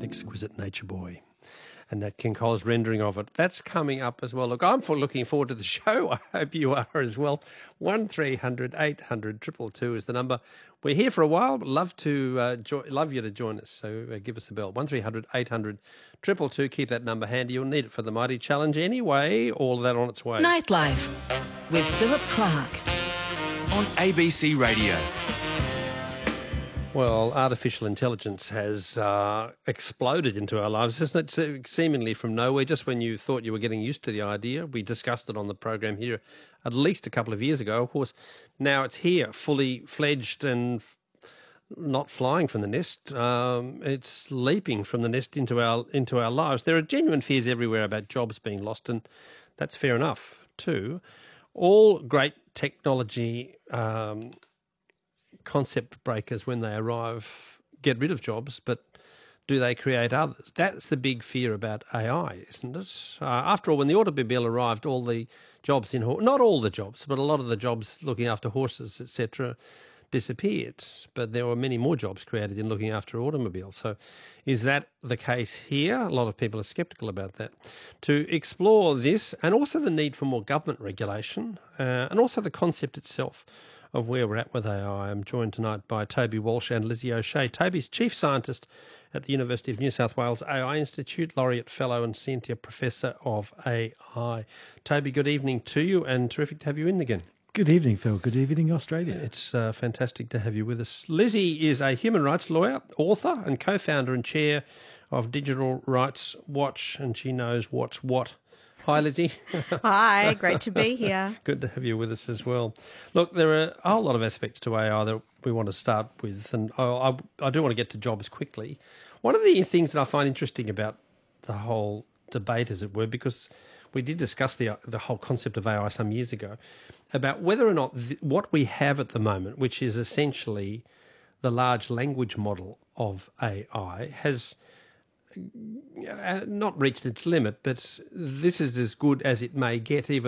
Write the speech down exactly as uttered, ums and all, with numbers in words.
exquisite Nature Boy. And Nat King Cole's rendering of it. That's coming up as well. Look, I'm for looking forward to the show. I hope you are as well. one three hundred eight hundred two two two is the number. We're here for a while, but love to uh, jo- love you to join us. So uh, give us a bell. one three hundred eight hundred two two two. Keep that number handy. You'll need it for the Mighty Challenge anyway. All of that on its way. Nightlife with Philip Clark on A B C Radio. Well, artificial intelligence has uh, exploded into our lives, isn't it? Seemingly from nowhere, just when you thought you were getting used to the idea. We discussed it on the program here at least a couple of years ago. Of course, now it's here, fully fledged and f- not flying from the nest. Um, it's leaping from the nest into our into our lives. There are genuine fears everywhere about jobs being lost, and that's fair enough too. All great technology Um, concept breakers, when they arrive, get rid of jobs, but do they create others? That's the big fear about A I, isn't it? Uh, after all, when the automobile arrived, all the jobs in ho- not all the jobs, but a lot of the jobs looking after horses, et cetera, disappeared. But there were many more jobs created in looking after automobiles. So, is that the case here? A lot of people are sceptical about that. To explore this, and also the need for more government regulation, uh, and also the concept itself of where we're at with A I. I'm joined tonight by Toby Walsh and Lizzie O'Shea. Toby's Chief Scientist at the University of New South Wales A I Institute, Laureate Fellow and Senior Professor of A I. Toby, good evening to you, and terrific to have you in again. Good evening, Phil. Good evening, Australia. It's uh, fantastic to have you with us. Lizzie is a human rights lawyer, author and co-founder and chair of Digital Rights Watch, and she knows what's what. Hi, Lizzie. Hi, great to be here. Good to have you with us as well. Look, there are a whole lot of aspects to A I that we want to start with, and I, I, I do want to get to jobs quickly. One of the things that I find interesting about the whole debate, as it were, because we did discuss the the whole concept of A I some years ago, about whether or not th- what we have at the moment, which is essentially the large language model of A I, has not reached its limit, but this is as good as it may get, even